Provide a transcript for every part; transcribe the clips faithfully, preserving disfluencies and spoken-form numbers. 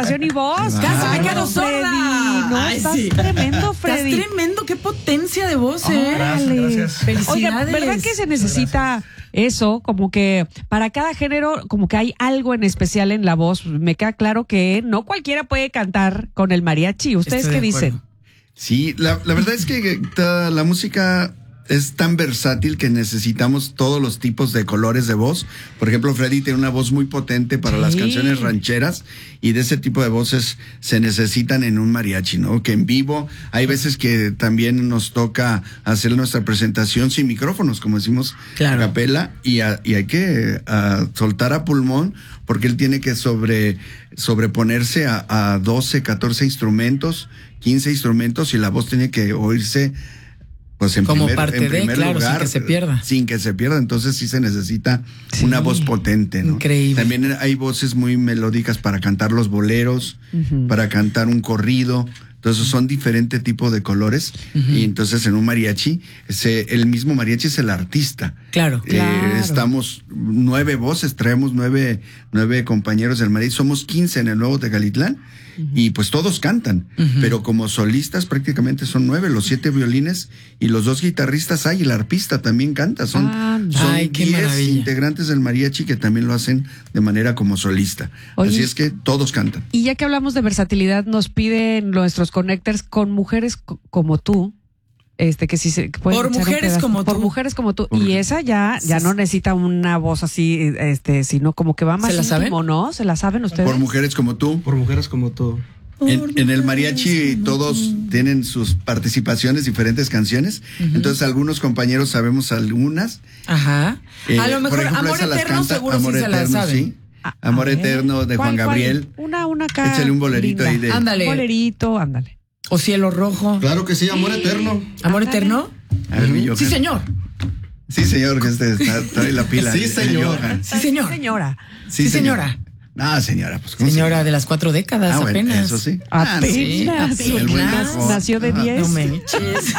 interpretación y voz. Casi me quedo Freddy. sorda. No, Ay, estás sí. tremendo, Freddy. Estás tremendo, qué potencia de voz, ¿eh? Gracias, gracias. Felicidades. Oiga, ¿verdad que se necesita eso? Como que para cada género, como que hay algo en especial en la voz. Me queda claro que no cualquiera puede cantar con el mariachi. ¿Ustedes Estoy qué de acuerdo. dicen? Sí, la, la verdad es que toda la música es tan versátil que necesitamos todos los tipos de colores de voz. Por ejemplo, Freddy tiene una voz muy potente para Sí. las canciones rancheras y de ese tipo de voces se necesitan en un mariachi, ¿no? Que en vivo hay veces que también nos toca hacer nuestra presentación sin micrófonos, como decimos, Claro. a capela, y, a- y hay que a, soltar a pulmón porque él tiene que sobre sobreponerse a, a doce, catorce instrumentos, quince instrumentos y la voz tiene que oírse pues en Como primer, parte en de, primer claro, sin lugar, que se pierda. Sin que se pierda, entonces sí se necesita Sí. una voz potente, ¿no? Increíble. También hay voces muy melódicas para cantar los boleros, Ujú. para cantar un corrido. Entonces son diferentes tipos de colores. Y entonces en un mariachi, ese, el mismo mariachi es el artista. Claro. Eh, Claro. estamos nueve voces, traemos nueve, nueve compañeros del mariachi, somos quince en el Nuevo Tecalitlán. Y pues todos cantan, pero como solistas prácticamente son nueve, los siete violines y los dos guitarristas hay, y el arpista también canta, son, Ah, son ay, qué diez maravilla. integrantes del mariachi que también lo hacen de manera como solista. Oye. Así es que todos cantan. Y ya que hablamos de versatilidad, nos piden nuestros connectors con mujeres co- como tú. Este, que sí se que pueden Por echar un mujeres pedazo. como Por tú. mujeres como tú. Por- Y esa ya, ya Sí, no sí. necesita una voz así, este, sino como que va más ¿Se la saben? íntimo, ¿no? ¿Se la saben ustedes? Por mujeres como tú. Por mujeres como tú. En, en el mariachi todos tienen sus participaciones, diferentes canciones. Entonces algunos compañeros sabemos algunas. Ajá. Eh, a lo por mejor ejemplo, Amor esa las Eterno canta seguro Amor sí se la Eterno, saben. sí. A- Amor a ver, Eterno de ¿cuál, Juan cuál? Gabriel. Una, una acá. Échale un bolerito ahí de- Ándale. Un bolerito, ándale. O Cielo Rojo. Claro que sí, Amor Eterno. Amor Ándale. Eterno. A ver, mi Johan. Sí, señor. Sí, señor, que este está, trae la pila. Sí, el señor. Johan. Sí, señor. Señora. Sí, señora. No, señora, pues ¿cómo Señora se- de las cuatro décadas, Ah, bueno, apenas. eso sí. Ah, Apenas. sí, apenas. El buen Apenas. Johan. Nació de Ajá. diez. No me eches.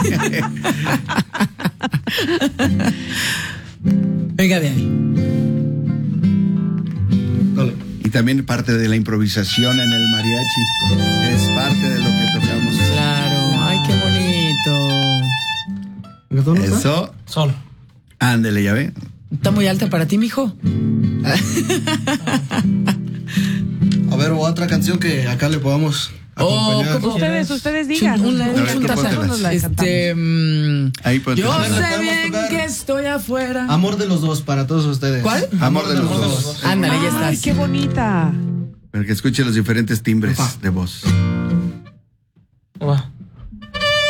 Venga de ahí. Dale. Y también parte de la improvisación en el mariachi. Es parte de lo que tocamos. Claro. Ay, qué bonito. ¿Dónde está? Eso. Sol. Ándele, ya ve. Está muy alta para ti, mijo. A ver, otra canción que acá le podamos Oh, acompañar. ¿cómo? Ustedes, ustedes digan. Un- un- ustedes un digan. chuntazo. Nosotros nos la Este. mm, Ahí pues, yo entonces, sé podemos bien tocar. que estoy afuera. Amor de los dos para todos ustedes. ¿Cuál? Amor de los dos. Ándale, ya Ay, estás. qué bonita. Para que escuche los diferentes timbres Opa. de voz. Va.